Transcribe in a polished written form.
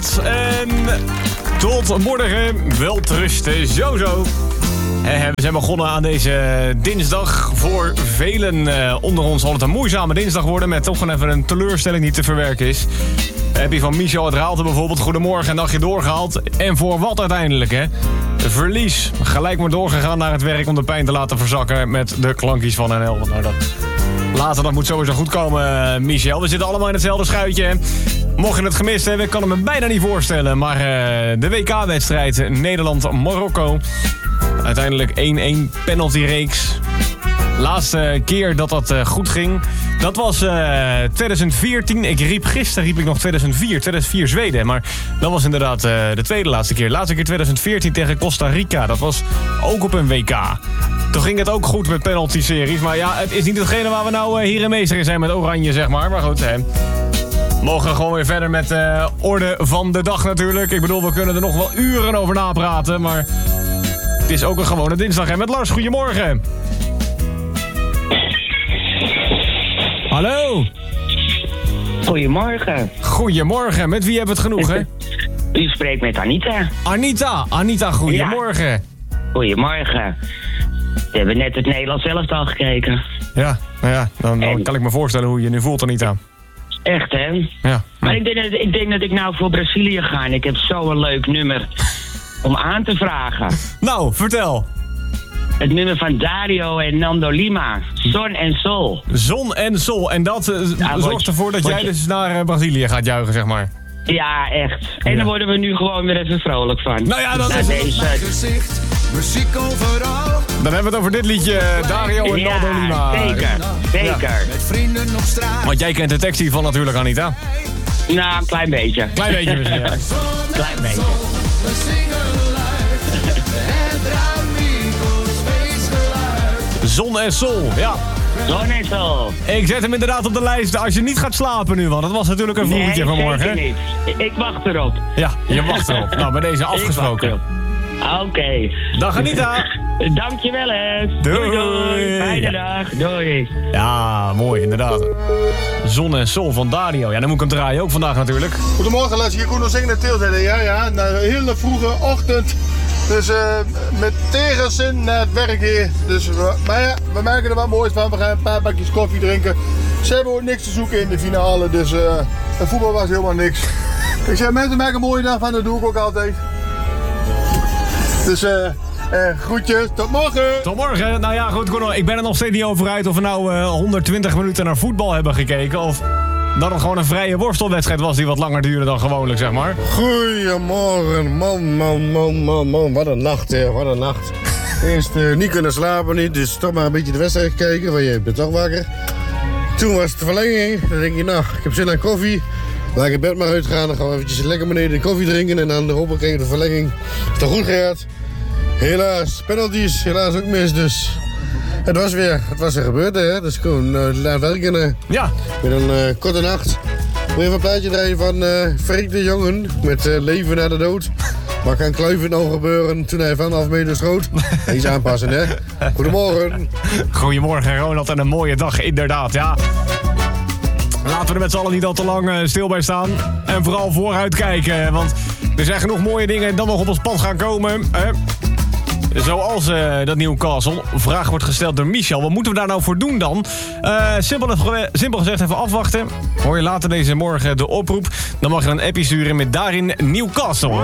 avond en tot morgen. Welterusten, zo. We zijn begonnen aan deze dinsdag. Voor velen onder ons zal het een moeizame dinsdag worden... met toch even een teleurstelling die te verwerken is. Heb je van Michel het Raalte bijvoorbeeld goedemorgen een dagje doorgehaald. En voor wat uiteindelijk, hè? Verlies. Gelijk maar doorgegaan naar het werk om de pijn te laten verzakken... met de klankjes van NL. Nou, dat moet sowieso goed komen, Michel. We zitten allemaal in hetzelfde schuitje. Mocht je het gemist hebben, ik kan het me bijna niet voorstellen. Maar de WK-wedstrijd Nederland-Marokko. Uiteindelijk 1-1 penaltyreeks. Laatste keer dat dat goed ging, dat was 2014. Ik riep nog 2004 Zweden. Maar dat was inderdaad de tweede laatste keer. Laatste keer 2014 tegen Costa Rica. Dat was ook op een WK. Toen ging het ook goed met penalty-series. Maar ja, het is niet hetgene waar we nou hier in meester in zijn met Oranje, zeg maar. Maar goed, mogen gewoon weer verder met orde van de dag natuurlijk. Ik bedoel, we kunnen er nog wel uren over napraten. Maar het is ook een gewone dinsdag. En met Lars, goedemorgen. Hallo. Goedemorgen. Goedemorgen. Met wie hebben we het genoeg, hè? U spreekt met Anita. Anita, goedemorgen. Ja. Goedemorgen. We hebben net het Nederlands elftal gekeken. Ja, nou ja, dan kan ik me voorstellen hoe je nu voelt, Anita. Echt, hè? Ja. Maar ik denk dat ik nou voor Brazilië ga en ik heb zo'n leuk nummer om aan te vragen. Nou, vertel. Het nummer van Dario en Nando Lima. Zon en Sol. Zon en Sol. En dat zorgt ervoor dat jij dus naar Brazilië gaat juichen, zeg maar. Ja, echt. En dan worden we nu gewoon weer even vrolijk van. Nou ja, dat is mijn gezicht. Muziek overal. Dan hebben we het over dit liedje, Dario en Nando Lima. Zeker. Ja. Met vrienden op straat. Want jij kent de tekst hiervan natuurlijk, Anita. Nou, een klein beetje. Klein beetje misschien, ja. Klein beetje. We zingen luid. Het Amigos feestgeluid. Zon en Sol, ja. Zon en Sol. Ik zet hem inderdaad op de lijst als je niet gaat slapen nu, want dat was natuurlijk een vroegetje vanmorgen. Nee, zeker niet. Ik wacht erop. Ja, je wacht erop. Nou, bij deze afgesproken. Oké. Dag Anita. Dankjewel, hè. Doei. Fijne dag. Doei. Ja, mooi, inderdaad. Zon en Sol van Dario. Ja, dan moet ik hem draaien ook vandaag natuurlijk. Goedemorgen, Lars. Je kon nog zingen naar Tilzijde. Ja, na een hele vroege ochtend. Dus met tegenzin naar het werk hier. Dus, maar ja, we maken er wat moois van. We gaan een paar bakjes koffie drinken. Ze hebben ook niks te zoeken in de finale. Dus het voetbal was helemaal niks. Ik zeg, mensen maken een mooie dag van. Dat doe ik ook altijd. Dus groetjes, tot morgen! Tot morgen. Nou ja, goed, Conor, ik ben er nog steeds niet over uit of we nou 120 minuten naar voetbal hebben gekeken. Of dat het gewoon een vrije worstelwedstrijd was die wat langer duurde dan gewoonlijk, zeg maar. Goedemorgen, man. Wat een nacht, hè, wat een nacht. Eerst niet kunnen slapen, dus toch maar een beetje de wedstrijd gekeken, want je bent toch wakker. Toen was het de verlenging, dan denk je, nou, ik heb zin aan koffie. Laat ik het bed maar uitgaan, dan gaan we eventjes lekker beneden de koffie drinken en dan hoppakee de verlenging. Is toch goed gehad? Helaas, penalties, helaas ook mis, dus het was er gebeurd, hè. Dus gewoon laat werken. Ja. Met een korte nacht. Wil je even een plaatje draaien van Freek de Jongen met Leven na de dood. Maar kan Kluivert nou gebeuren toen hij vanaf meter schoot? Eens aanpassen, hè. Goedemorgen. Goedemorgen, Ronald, en een mooie dag, inderdaad, ja. Laten we er met z'n allen niet al te lang stil bij staan. En vooral vooruit kijken, want er zijn genoeg mooie dingen dan nog op ons pad gaan komen. Zoals dat Newcastle. Vraag wordt gesteld door Michel. Wat moeten we daar nou voor doen dan? Simpel gezegd even afwachten. Hoor je later deze morgen de oproep. Dan mag je een appje sturen met daarin Newcastle.